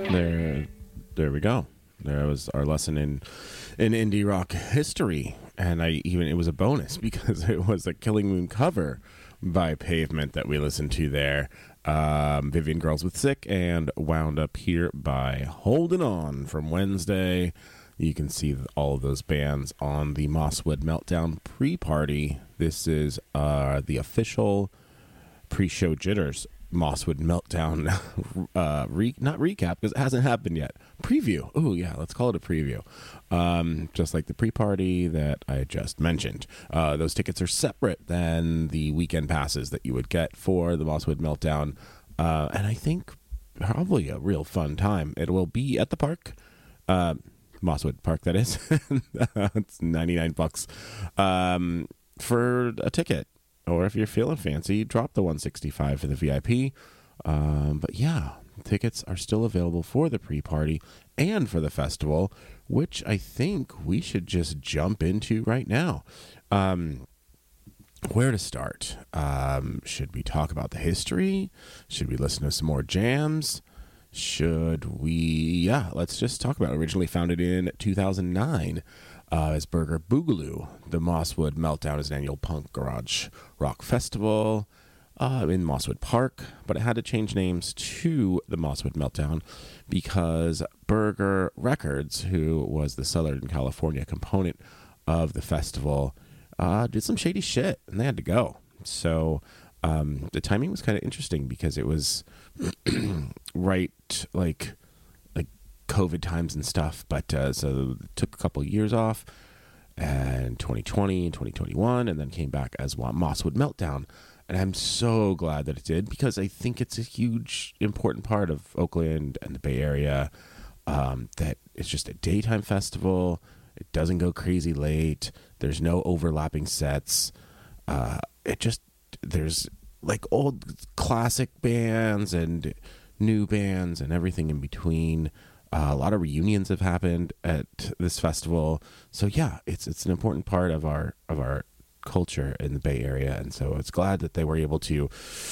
There we go. There was our lesson in indie rock history, and it was a bonus because it was a Killing Moon cover by Pavement that we listened to there. Vivian Girls with Sick, and wound up here by Holding On from Wednesday. You can see all of those bands on the Mosswood Meltdown pre-party. This is the official pre-show jitters Mosswood Meltdown not recap because it hasn't happened yet. Preview. Oh yeah, let's call it a preview. Just like the pre-party that I just mentioned. Those tickets are separate than the weekend passes that you would get for the Mosswood Meltdown. And I think probably a real fun time. It will be at the park. Mosswood Park, that is. It's $99 for a ticket. Or if you're feeling fancy, drop the $165 for the VIP. But yeah, tickets are still available for the pre-party and for the festival, which I think we should just jump into right now. Where to start? Should we talk about the history? Should we listen to some more jams? Let's just talk about it. Originally founded in 2009 as Burger Boogaloo. The Mosswood Meltdown is an annual punk garage rock festival in Mosswood Park, but it had to change names to the Mosswood Meltdown because Burger Records, who was the Southern California component of the festival, did some shady shit, and they had to go. So the timing was kind of interesting because it was right like COVID times and stuff, but so it took a couple of years off, and 2020 and 2021, and then came back as Mosswood Meltdown. And I'm so glad that it did because I think it's a huge, important part of Oakland and the Bay Area, that it's just a daytime festival. It doesn't go crazy late. There's no overlapping sets. There's like old classic bands and new bands and everything in between. A lot of reunions have happened at this festival. So yeah, it's an important part of our culture in the Bay Area. And so it's glad that they were able to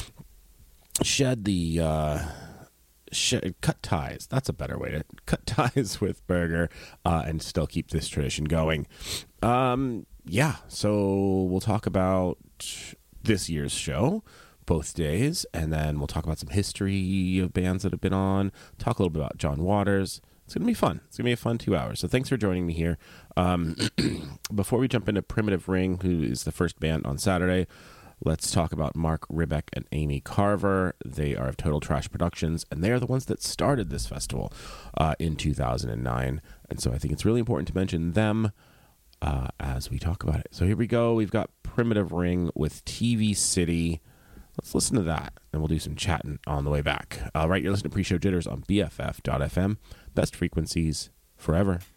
cut ties. That's a better way to cut ties with Burger and still keep this tradition going. So we'll talk about this year's show, both days, and then we'll talk about some history of bands that have been on, talk a little bit about John Waters. It's going to be fun. It's going to be a fun 2 hours. So thanks for joining me here. Before we jump into Primitive Ring, who is the first band on Saturday, let's talk about Mark Ribeck and Amy Carver. They are of Total Trash Productions, and they are the ones that started this festival in 2009. And so I think it's really important to mention them as we talk about it. So here we go. We've got Primitive Ring with TV City. Let's listen to that, and we'll do some chatting on the way back. All right, you're listening to Pre-Show Jitters on BFF.FM. Best frequencies forever.